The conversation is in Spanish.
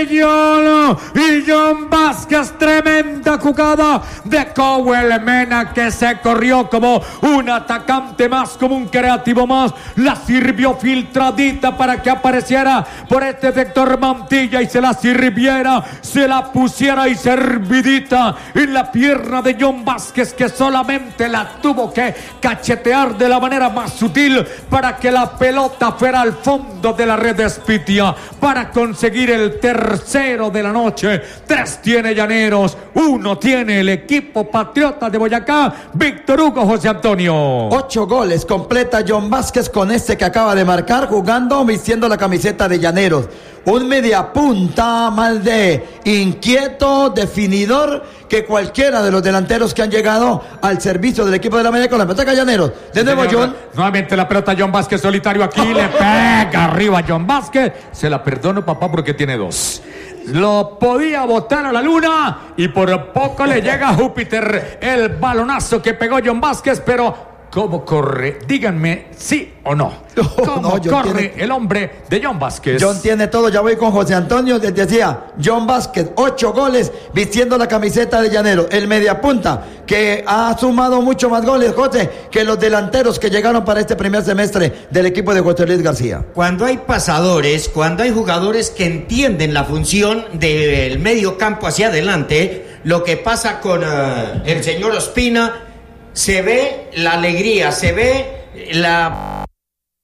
Arellano y John Vázquez. Tremenda jugada de Cowell Mena, que se corrió como un atacante más, como un creativo más. La sirvió filtradita para que apareciera por este sector Mantilla y se la sirviera, se la pusiera y servidita en la pierna de John Vázquez, que solamente la tuvo que cachetear de la manera más sutil para que la pelota fuera al fondo de la red de Espitia, para conseguir el tercero de la noche. 3 tiene Llaneros, 1 tiene el equipo Patriota de Boyacá. Víctor Hugo José Antonio. 8 goles completa John Vázquez con este que acaba de marcar, jugando, vistiendo la camiseta de Llaneros. Un mediapunta mal de inquieto, definidor, que cualquiera de los delanteros que han llegado al servicio del equipo de la media con la pelota. Llaneros, de nuevo John. Nuevamente la pelota John Vázquez solitario aquí, le pega arriba John Vázquez. Se la perdono, papá, porque tiene 2. Lo podía botar a la luna y por poco le llega a Júpiter el balonazo que pegó John Vázquez, pero ¿cómo corre? Díganme sí o no. ¿Cómo corre el hombre de John Vázquez? John tiene todo. Ya voy con José Antonio. Les decía, John Vázquez, 8 goles vistiendo la camiseta de Llaneros. El mediapunta que ha sumado mucho más goles, José, que los delanteros que llegaron para este primer semestre del equipo de José Luis García. Cuando hay pasadores, cuando hay jugadores que entienden la función del medio campo hacia adelante, lo que pasa con el señor Ospina, se ve la alegría, se ve la